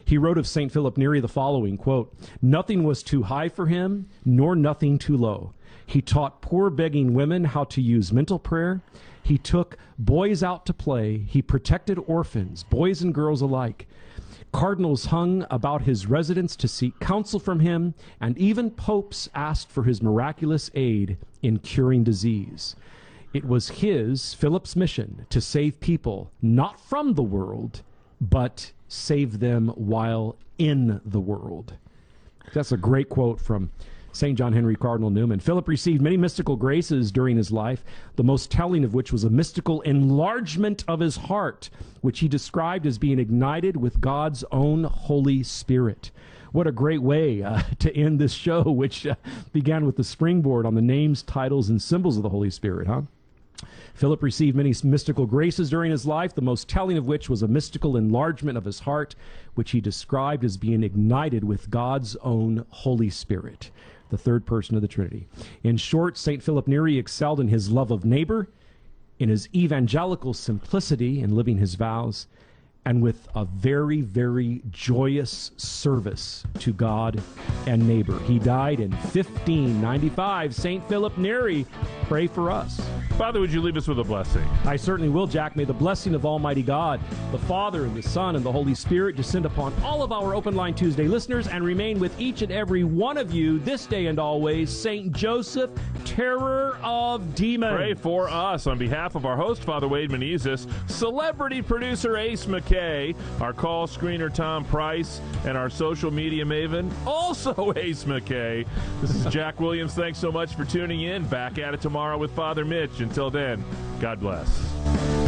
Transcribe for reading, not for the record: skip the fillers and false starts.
He wrote of St. Philip Neri the following, quote, "Nothing was too high for him, nor nothing too low. He taught poor begging women how to use mental prayer. He took boys out to play. He protected orphans, boys and girls alike. Cardinals hung about his residence to seek counsel from him, and even popes asked for his miraculous aid in curing disease. It was his, Philip's, mission to save people, not from the world, but save them while in the world." That's a great quote from St. John Henry Cardinal Newman. Philip received many mystical graces during his life, the most telling of which was a mystical enlargement of his heart, which he described as being ignited with God's own Holy Spirit. What a great way to end this show, which began with the springboard on the names, titles, and symbols of the Holy Spirit, huh? Philip received many mystical graces during his life, the most telling of which was a mystical enlargement of his heart, which he described as being ignited with God's own Holy Spirit, the third person of the Trinity. In short, St. Philip Neri excelled in his love of neighbor, in his evangelical simplicity in living his vows, and with a very, very joyous service to God and neighbor. He died in 1595. St. Philip Neri, pray for us. Father, would you leave us with a blessing? I certainly will, Jack. May the blessing of Almighty God, the Father, and the Son, and the Holy Spirit descend upon all of our Open Line Tuesday listeners and remain with each and every one of you this day and always. St. Joseph, terror of demons. Pray for us on behalf of our host, Father Wade Menezes, celebrity producer Ace McKay, our call screener Tom Price, and our social media maven, also Ace McKay. This is Jack Williams. Thanks so much for tuning in. Back at it tomorrow with Father Mitch. Until then, God bless.